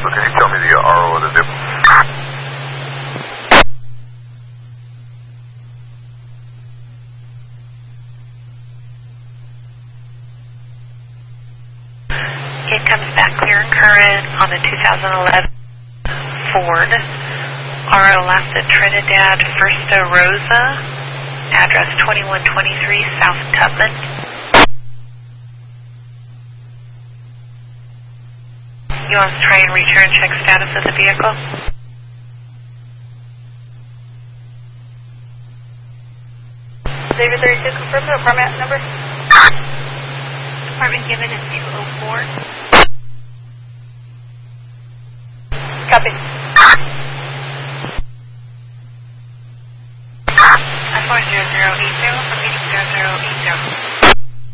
can you tell me the RO of the vehicle? It comes back clear and current on a 2011 Ford. RO left at Trinidad Firsta Rosa, address 2123 South Tubman. You want to try and return check status of the vehicle? Xavier 32, confirm the apartment number. Apartment given is 204. Copy. I 4080 from meeting 0080.